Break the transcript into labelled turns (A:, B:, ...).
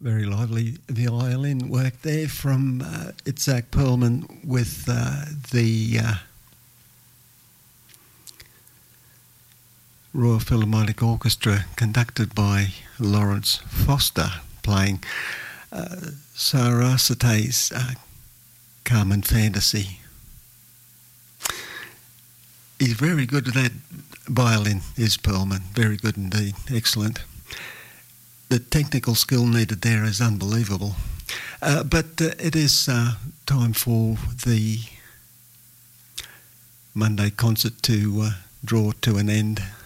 A: Very lively violin work there from Itzhak Perlman with the Royal Philharmonic Orchestra conducted by Lawrence Foster playing Sarasate's Carmen Fantasy. He's very good at that violin, is Perlman. Very good indeed. Excellent. The technical skill needed there is unbelievable. But it is time for the Monday concert to draw to an end.